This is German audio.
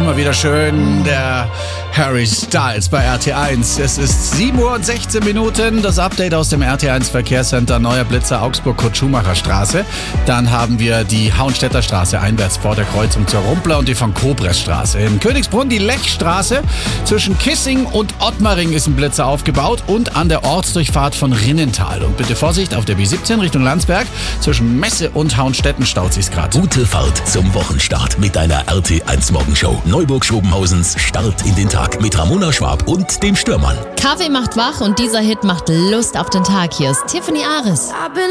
immer wieder schön. Der Harry Styles bei RT1. Es ist 7:16 Uhr. Das Update aus dem RT1 Verkehrscenter Neuer Blitzer Augsburg-Kurt-Schumacher-Straße. Dann haben wir die Hauenstädter Straße einwärts vor der Kreuzung zur Rumpler und die von Kobres-Straße. In Königsbrunn die Lechstraße. Zwischen Kissing und Ottmaring ist ein Blitzer aufgebaut und an der Ortsdurchfahrt von Rinnental. Und bitte Vorsicht auf der B17 Richtung Landsberg. Zwischen Messe und Hauenstetten staut sich's gerade. Gute Fahrt zum Wochenstart mit deiner RT1 Morgenshow. Neuburg-Schobenhausens Start in den Tag mit Ramona Schwab und dem Stürmann. Kaffee macht wach und dieser Hit macht Lust auf den Tag. Hier ist Tiffany Ares.